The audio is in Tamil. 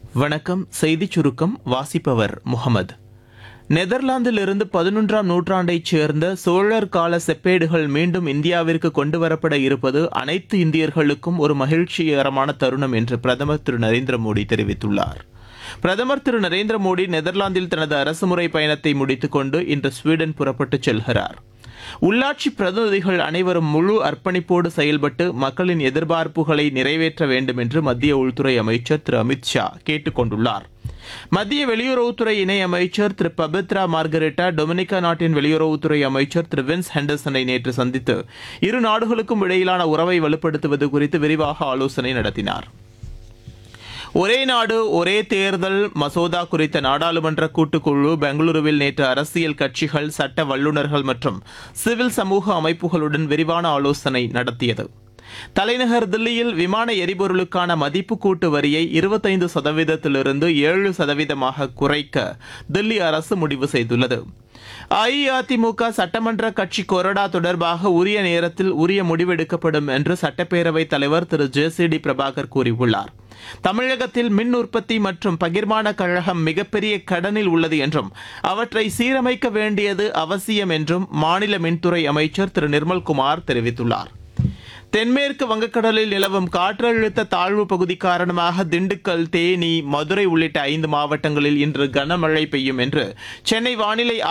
வணக்கம். செய்திச் சுருக்கம் வாசிப்பவர் முகமது. நெதர்லாந்திலிருந்து 11ஆம் நூற்றாண்டைச் சேர்ந்த சோழர் கால செப்பேடுகள் மீண்டும் இந்தியாவிற்கு கொண்டுவரப்பட இருப்பது அனைத்து இந்தியர்களுக்கும் ஒரு மகிழ்ச்சிகரமான தருணம் என்று பிரதமர் திரு நரேந்திர மோடி தெரிவித்துள்ளார். பிரதமர் திரு நரேந்திர மோடி நெதர்லாந்தில் தனது அரசுமுறை பயணத்தை முடித்துக் கொண்டு இன்று ஸ்வீடன் புறப்பட்டுச் செல்கிறார். உள்ளாட்சி பிரதிநிதிகள் அனைவரும் முழு அர்ப்பணிப்போடு செயல்பட்டு மக்களின் எதிர்பார்ப்புகளை நிறைவேற்ற வேண்டும் என்று மத்திய உள்துறை அமைச்சர் திரு அமித் ஷா கேட்டுக் கொண்டுள்ளார். மத்திய வெளியுறவுத்துறை இணை அமைச்சர் திரு பபித்ரா மார்கரெட்டா டொமினிகா நாட்டின் வெளியுறவுத்துறை அமைச்சர் திரு வின்ஸ் ஹெண்டர்சனை நேற்று சந்தித்து இரு நாடுகளுக்கும் இடையிலான உறவை வலுப்படுத்துவது குறித்து விரிவாக ஆலோசனை நடத்தினார். ஒரே நாடு ஒரே தேர்தல் மசோதா குறித்த நாடாளுமன்ற கூட்டுக்குழு பெங்களூருவில் நேற்று அரசியல் கட்சிகள், சட்ட வல்லுநர்கள் மற்றும் சிவில் சமூக அமைப்புகளுடன் விரிவான ஆலோசனை நடத்தியது. தலைநகர் தில்லியில் விமான எரிபொருளுக்கான மதிப்பு கூட்டு வரியை 25%லிருந்து 7%ஆக குறைக்க தில்லி அரசு முடிவு செய்துள்ளது. அஇஅதிமுக சட்டமன்ற கட்சி கொறடா தொடர்பாக உரிய நேரத்தில் உரிய முடிவெடுக்கப்படும் என்று சட்டப்பேரவைத் தலைவர் திரு ஜே.சி.டி. பிரபாகர் கூறியுள்ளார். தமிழகத்தில் மின் உற்பத்தி மற்றும் பகிர்மான கழகம் மிகப்பெரிய கடனில் உள்ளது என்றும் அவற்றை சீரமைக்க வேண்டியது அவசியம் என்றும் மாநில மின்துறை அமைச்சர் திரு நிர்மல்குமார் தெரிவித்துள்ளார். தென்மேற்கு வங்கக்கடலில் நிலவும் காற்றழுத்த தாழ்வு பகுதி காரணமாக திண்டுக்கல், தேனி, மதுரை உள்ளிட்ட 5 மாவட்டங்களில் இன்று கனமழை பெய்யும் என்று சென்னை வானிலை